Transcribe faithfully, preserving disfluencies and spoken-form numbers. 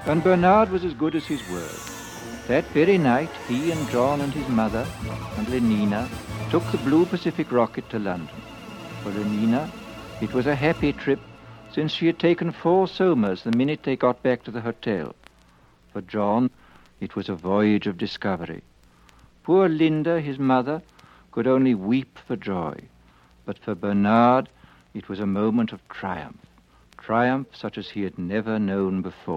And Bernard was as good as his word. That very night, he and John and his mother and Lenina took the Blue Pacific rocket to London. For Lenina, it was a happy trip, since she had taken four somas the minute they got back to the hotel. For John, it was a voyage of discovery. Poor Linda, his mother, could only weep for joy. But for Bernard, it was a moment of triumph, triumph such as he had never known before.